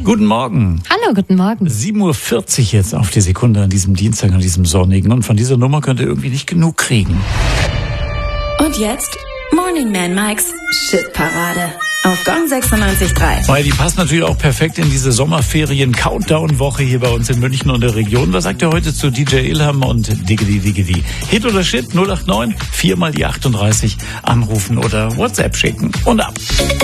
Guten Morgen. Hallo, guten Morgen. 7:40 Uhr jetzt auf die Sekunde an diesem Dienstag, an diesem sonnigen. Und von dieser Nummer könnt ihr irgendwie nicht genug kriegen. Und jetzt Morning Man Mikes Shitparade auf Gong 96.3. Weil die passt natürlich auch perfekt in diese Sommerferien-Countdown-Woche hier bei uns in München und der Region. Was sagt ihr heute zu DJ Ilham und Diggity Diggity? Hit oder Shit? 089 4 mal die 38 anrufen oder WhatsApp schicken. Und ab.